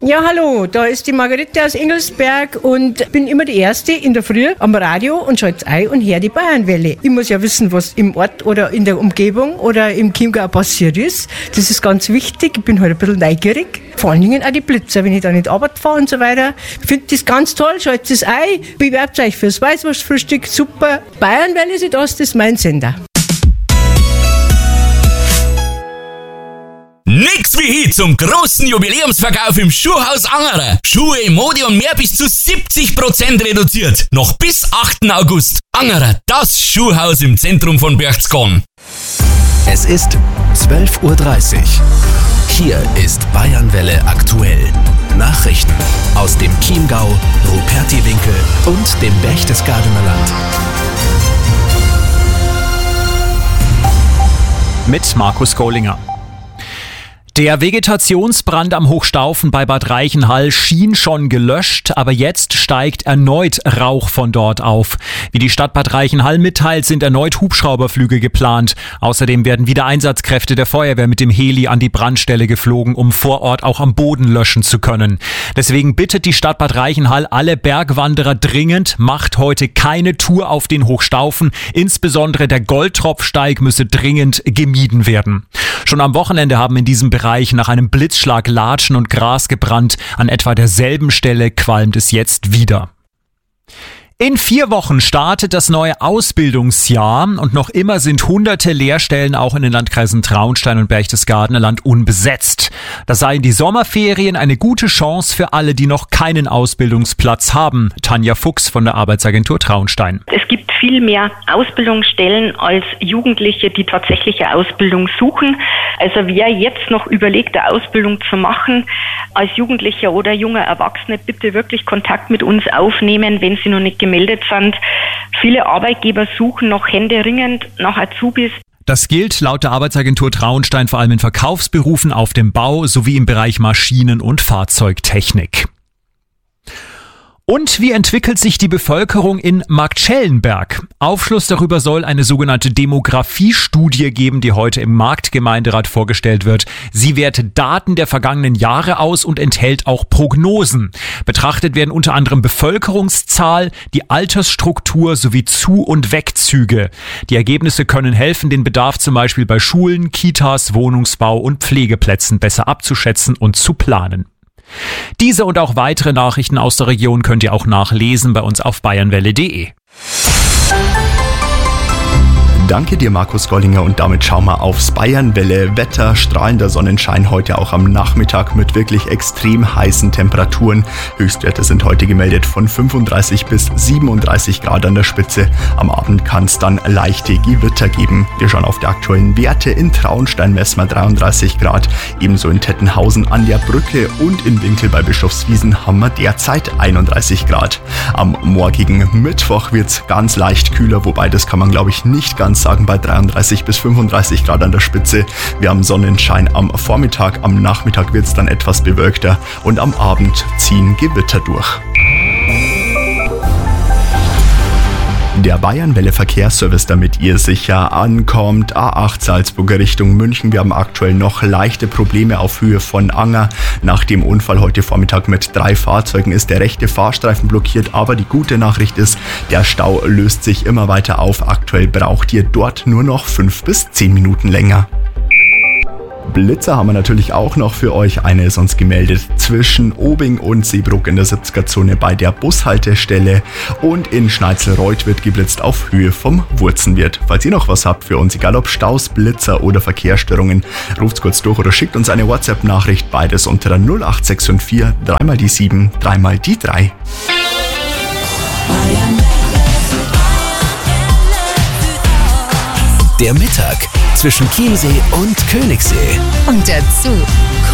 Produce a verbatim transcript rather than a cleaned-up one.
Ja, hallo, da ist die Margarete aus Engelsberg und bin immer die Erste in der Früh am Radio und schalte ein und höre die Bayernwelle. Ich muss ja wissen, was im Ort oder in der Umgebung oder im Chiemgau passiert ist. Das ist ganz wichtig. Ich bin halt ein bisschen neugierig. Vor allen Dingen auch die Blitzer, wenn ich da nicht Arbeit fahre und so weiter. Ich finde das ganz toll, schaltet es ein, bewerbt euch fürs Weißwurstfrühstück, super. Bayernwelle ist das, das ist mein Sender. Nix wie hier zum großen Jubiläumsverkauf im Schuhhaus Angerer. Schuhe, Mode und mehr bis zu siebzig Prozent reduziert. Noch bis achten August. Angerer, das Schuhhaus im Zentrum von Berchtesgaden. Es ist zwölf Uhr dreißig. Hier ist Bayernwelle aktuell. Nachrichten aus dem Chiemgau, Rupertiwinkel und dem Berchtesgadener Land. Mit Markus Kohlinger. Der Vegetationsbrand am Hochstaufen bei Bad Reichenhall schien schon gelöscht, aber jetzt steigt erneut Rauch von dort auf. Wie die Stadt Bad Reichenhall mitteilt, sind erneut Hubschrauberflüge geplant. Außerdem werden wieder Einsatzkräfte der Feuerwehr mit dem Heli an die Brandstelle geflogen, um vor Ort auch am Boden löschen zu können. Deswegen bittet die Stadt Bad Reichenhall alle Bergwanderer dringend, macht heute keine Tour auf den Hochstaufen. Insbesondere der Goldtropfsteig müsse dringend gemieden werden. Schon am Wochenende haben in diesem Bereich nach einem Blitzschlag Latschen und Gras gebrannt. An etwa derselben Stelle qualmt es jetzt wieder. In vier Wochen startet das neue Ausbildungsjahr und noch immer sind hunderte Lehrstellen auch in den Landkreisen Traunstein und Berchtesgadener Land unbesetzt. Das seien die Sommerferien eine gute Chance für alle, die noch keinen Ausbildungsplatz haben. Tanja Fuchs von der Arbeitsagentur Traunstein. Es gibt viel mehr Ausbildungsstellen als Jugendliche, die tatsächliche Ausbildung suchen. Also wer jetzt noch überlegt, eine Ausbildung zu machen, als Jugendlicher oder junger Erwachsene, bitte wirklich Kontakt mit uns aufnehmen, wenn Sie noch nicht gemeldet sind. Viele Arbeitgeber suchen noch händeringend nach Azubis. Das gilt laut der Arbeitsagentur Traunstein vor allem in Verkaufsberufen auf dem Bau sowie im Bereich Maschinen- und Fahrzeugtechnik. Und wie entwickelt sich die Bevölkerung in Marktschellenberg? Aufschluss darüber soll eine sogenannte Demografiestudie geben, die heute im Marktgemeinderat vorgestellt wird. Sie wertet Daten der vergangenen Jahre aus und enthält auch Prognosen. Betrachtet werden unter anderem Bevölkerungszahl, die Altersstruktur sowie Zu- und Wegzüge. Die Ergebnisse können helfen, den Bedarf zum Beispiel bei Schulen, Kitas, Wohnungsbau und Pflegeplätzen besser abzuschätzen und zu planen. Diese und auch weitere Nachrichten aus der Region könnt ihr auch nachlesen bei uns auf bayernwelle punkt de. Danke dir, Markus Gollinger, und damit schauen wir aufs Bayernwelle Wetter. Strahlender Sonnenschein heute auch am Nachmittag mit wirklich extrem heißen Temperaturen. Höchstwerte sind heute gemeldet von fünfunddreißig bis siebenunddreißig Grad an der Spitze. Am Abend kann es dann leichte Gewitter geben. Wir schauen auf die aktuellen Werte. In Traunstein messen wir dreiunddreißig Grad, ebenso in Tettenhausen an der Brücke und in Winkel bei Bischofswiesen haben wir derzeit einunddreißig Grad. Am morgigen Mittwoch wird es ganz leicht kühler, wobei das kann man glaube ich nicht ganz sagen, bei dreiunddreißig bis fünfunddreißig Grad an der Spitze. Wir haben Sonnenschein am Vormittag, am Nachmittag wird es dann etwas bewölkter und am Abend ziehen Gewitter durch. Der Bayernwelle Verkehrsservice, damit ihr sicher ankommt. A acht Salzburger Richtung München. Wir haben aktuell noch leichte Probleme auf Höhe von Anger. Nach dem Unfall heute Vormittag mit drei Fahrzeugen ist der rechte Fahrstreifen blockiert. Aber die gute Nachricht ist, der Stau löst sich immer weiter auf. Aktuell braucht ihr dort nur noch fünf bis zehn Minuten länger. Blitzer haben wir natürlich auch noch für euch. Eine ist uns gemeldet zwischen Obing und Seebruck in der siebziger-Zone bei der Bushaltestelle. Und in Schneizelreuth wird geblitzt auf Höhe vom Wurzenwirt. Falls ihr noch was habt für uns, egal ob Staus, Blitzer oder Verkehrsstörungen, ruft's kurz durch oder schickt uns eine WhatsApp-Nachricht. Beides unter der null acht sechs vier, dreimal die sieben, dreimal die drei. Der Mittag zwischen Chiemsee und Königssee. Und dazu